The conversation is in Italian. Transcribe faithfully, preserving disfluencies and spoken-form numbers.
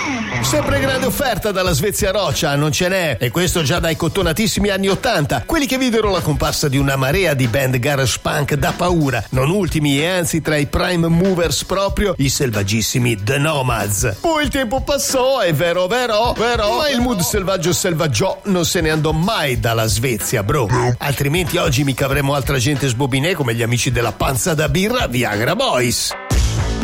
Sempre grande offerta dalla Svezia Roccia, non ce n'è, e questo già dai cottonatissimi anni ottanta, quelli che videro la comparsa di una marea di band garage punk da paura, non ultimi e anzi tra i prime movers proprio i selvaggissimi The Nomads. Poi il tempo passò, è vero vero, vero, ma il mood selvaggio selvaggio non se ne andò mai dalla Svezia, bro. Altrimenti oggi mica avremo altra gente sbobinè come gli amici della panza da birra Viagra Boys.